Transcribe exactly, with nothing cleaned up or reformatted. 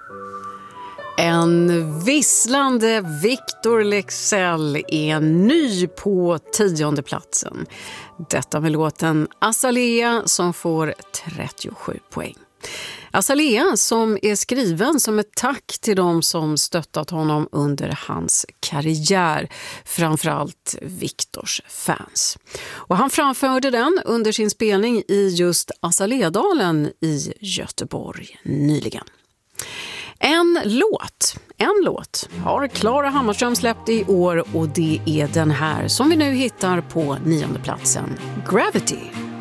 En visslande Victor Leksell är ny på tionde platsen. Detta med låten Azalea som får trettiosju poäng. Azalea som är skriven som ett tack till de som stöttat honom under hans karriär, framförallt Victors fans. Och han framförde den under sin spelning i just Azaledalen i Göteborg nyligen. En låt, en låt har Klara Hammarström släppt i år och det är den här som vi nu hittar på nionde platsen, Gravity.